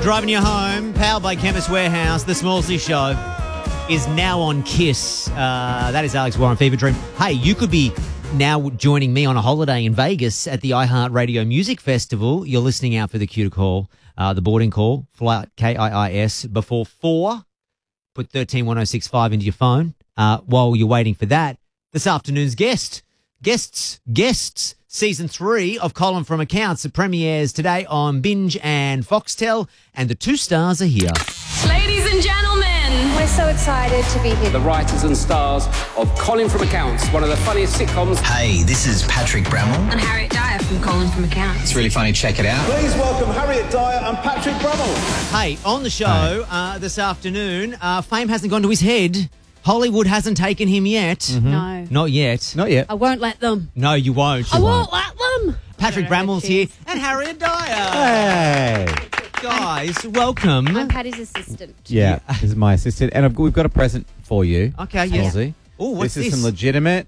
driving you home, powered by Chemist Warehouse. The Smallsy Show is now on KISS. That is Alex Warren, Fever Dream. Hey, you could be now joining me on a holiday in Vegas at the iHeartRadio Music Festival. You're listening out for the cue to call, the boarding call, flight KIIS, before 4. Put 131065 into your phone. While you're waiting for that, this afternoon's guests, Season 3 of Colin from Accounts. It premieres today on Binge and Foxtel, and the 2 stars are here. Ladies and gentlemen, We're so excited to be here. The writers and stars of Colin from Accounts, one of the funniest sitcoms. Hey, this is Patrick Brammall. and Harriet Dyer from Colin from Accounts. It's really funny. Check it out. Please welcome Harriet Dyer and Patrick Brammall. Hey, on the show this afternoon, fame hasn't gone to his head. Hollywood hasn't taken him yet. No. Not yet. Not yet. I won't let them. No, you won't. I won't let them. Patrick Brammall's here and Harriet Dyer. Hey. Guys, welcome. I'm Patty's assistant. Yeah, this is my assistant, and we've got a present for you. Okay, yes. Smallsy. Oh, what's this? this? Is some legitimate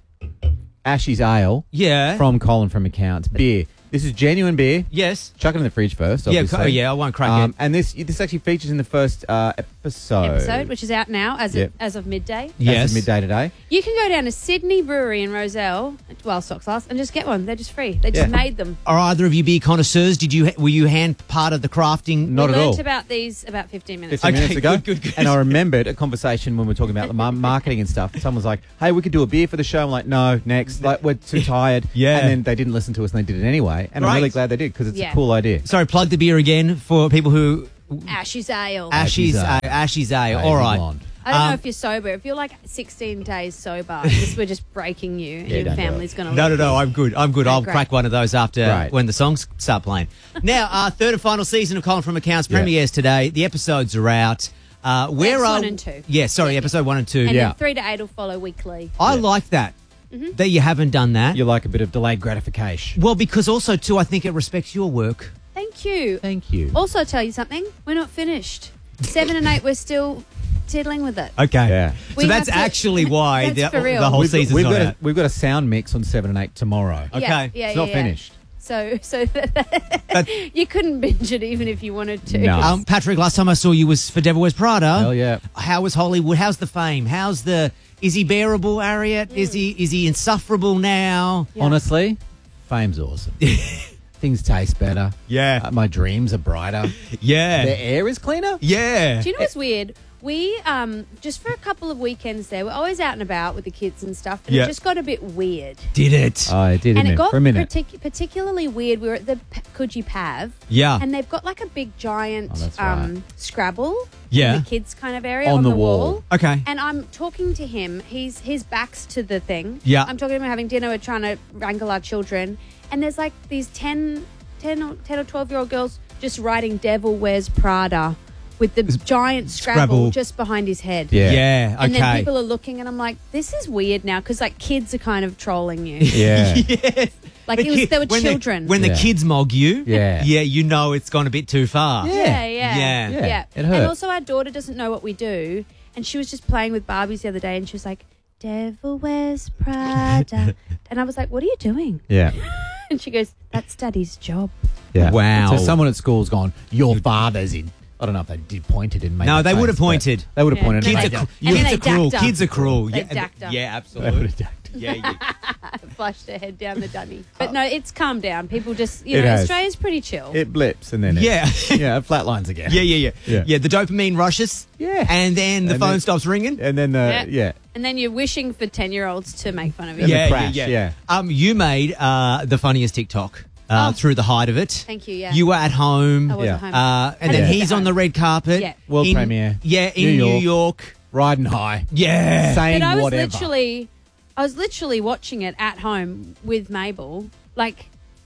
Ashes Ale Yeah. from Colin from Accounts. Beer. This is genuine beer. Yes. Chuck it in the fridge first, Yeah, obviously. I won't crack it. And this actually features in the first episode. Which is out now as Yep. of midday. Yes. As of midday today. You can go down to Sydney Brewery in Roselle, well, stocks last, and just get one. They're just free. They just Yeah. made them. Are either of you beer connoisseurs? Were you hand part of the crafting? Not we at all. learnt about these about 15 minutes 15 ago. minutes ago. good. And I remembered a conversation when we were talking about the marketing and stuff. Someone's like, hey, we could do a beer for the show. I'm like, no, next. Like, we're too tired. Yeah. And then they didn't listen to us and they did it anyway. And I'm Right. really glad they did because it's Yeah. a cool idea. Sorry, plug the beer again for people who... Ashes Ale. Ashes Ale. All right. Blonde. I don't know if you're sober. If you're like 16 days sober, we're just breaking you, and your don't do family's going to No, I'm good. I'll great. crack one of those after Great. when the songs start playing. Now, our third and final season of Colin from Accounts premieres today. The episodes are out. Where That's are 1 and 2. Yeah, sorry, episode 1 and 2. And Yeah. then 3 to 8 will follow weekly. I like that. That you haven't done that. You like a bit of delayed gratification. Well, because also, too, I think it respects your work. Thank you. Thank you. Also, I'll tell you something. We're not finished. 7 and 8, we're still tiddling with it. Okay. Yeah. So We that's have to- actually why That's for real. the whole We've season's we've not got out. we've got a sound mix on 7 and 8 tomorrow. Okay. Yeah, It's not finished. So you couldn't binge it even if you wanted to. No. Patrick, last time I saw you was for Devil Wears Prada. Hell yeah. How was Hollywood? How's the fame? Is he bearable, Harriet? Is he insufferable now? Yeah. Honestly, fame's awesome. Things taste better. Yeah. My dreams are brighter. Yeah. The air is cleaner. Yeah. Do you know what's weird? We, just for a couple of weekends there, we're always out and about with the kids and stuff, and Yeah. it just got a bit weird. Did it? Oh, I did, And it got for a minute. particularly weird. We were at the Coogee Pav. Yeah. And they've got like a big giant Oh, that's right. Scrabble Yeah. in the kids kind of area On on the the wall. wall. Okay. And I'm talking to him. His back's to the thing. Yeah. I'm talking to him having dinner. We're trying to wrangle our children. And there's like these 10 or 12-year-old girls just writing Devil Wears Prada with the giant Scrabble. Scrabble just behind his head. Yeah. Yeah. And then Okay. people are looking, and I'm like, this is weird now because like kids are kind of trolling you. Yeah. Yes. Like The they were when children. when the Yeah. kids mog you, Yeah. you know it's gone a bit too far. Yeah. Yeah. It hurt. And also, our daughter doesn't know what we do, and she was just playing with Barbies the other day, and she was like, "Devil Wears Prada," and I was like, "What are you doing?" Yeah. And she goes, "That's Daddy's job." Yeah. Wow. So someone at school's gone, your father's in. I don't know if they did point it in. No, they would have pointed. They would have Yeah. pointed. Kids and are made cr- And then Kids they are cruel. dacked up. Kids are cruel. They Yeah, dacked up. yeah, They would absolutely. have dacked. Yeah. Flushed her head down the dunny. But no, it's calmed down. People just, It has. Australia's pretty chill. It blips and then it, Yeah. yeah, it flatlines again. Yeah. Yeah. The dopamine rushes. Yeah. And then the And phone then- stops ringing. And then yeah. And then you're wishing for 10-year-olds to make fun of you. And the crash, yeah. You made the funniest TikTok through the height of it. Thank you, yeah. You were at home. I was Yeah. at home. And I then was he's at on the home. red carpet. Yeah. World premiere. Yeah, in New New York. York. Riding high. Yeah. Saying But I was whatever. literally watching it at home with Mabel. Like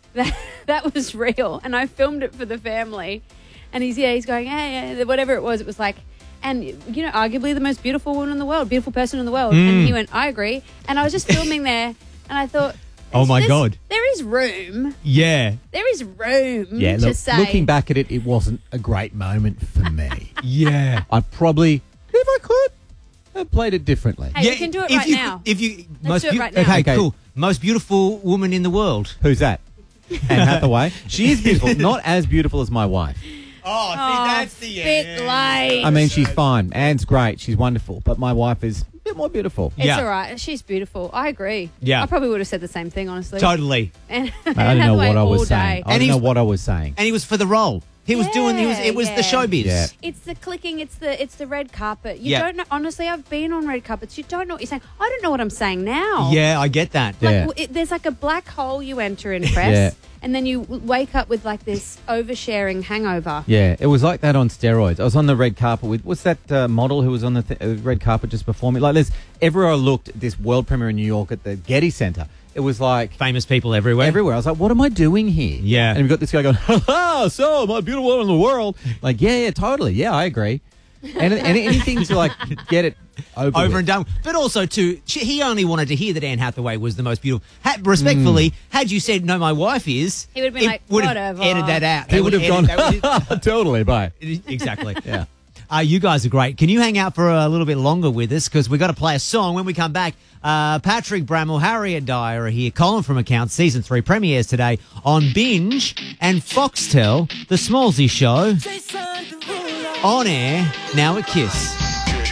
that was real, and I filmed it for the family. And he's going, hey, whatever it was like, and arguably the most beautiful woman in the world, beautiful person in the world. And he went, I agree. And I was just filming there, and I thought, Oh, my there's- God. there is room. Yeah. There is room Yeah, to look, say. looking back at it, it wasn't a great moment for me. Yeah. I probably, if I could, have played it differently. Hey, we can do it right now. If you Let's do it right now. Okay, Okay. cool. Most beautiful woman in the world. Who's that? Anne Hathaway. She is beautiful. Not as beautiful as my wife. Oh, see, that's the bit end. late. I mean, she's fine. Anne's great. She's wonderful. But my wife is a bit more beautiful. It's Yeah. all right. She's beautiful. I agree. Yeah. I probably would have said the same thing, honestly. Totally. And I don't know what I was all saying. day. I And don't know he's- what I was saying. And he was for the role. He was doing. It was the showbiz. Yeah. It's the clicking. It's the red carpet. You Yeah. don't know. Honestly, I've been on red carpets. You don't know what you're saying. I don't know what I'm saying now. Yeah, I get that. Yeah. Like, there's like a black hole you enter in press, Yeah. and then you wake up with like this oversharing hangover. Yeah, it was like that on steroids. I was on the red carpet with, what's that model who was on the red carpet just before me? Like, there's, everywhere I looked at this world premiere in New York at the Getty Center, it was like Famous people everywhere. everywhere. I was like, what am I doing here? Yeah. And we've got this guy going, ha ha, so my beautiful woman in the world. Like, yeah, totally. Yeah, I agree. And anything to like get it over Over with. and done. But also, too, he only wanted to hear that Anne Hathaway was the most beautiful. Respectfully, had you said, no, my wife is, He would have been it like, would have whatever. edited that out. He They would have edit- gone, that would- totally, bye. Exactly. Yeah. You guys are great. Can you hang out for a little bit longer with us? Because we've got to play a song. When we come back, Patrick Bramwell, Harriet Dyer are here. Colin from Accounts, Season 3 premieres today on Binge and Foxtel, The Smallsy Show, on air, now at KISS.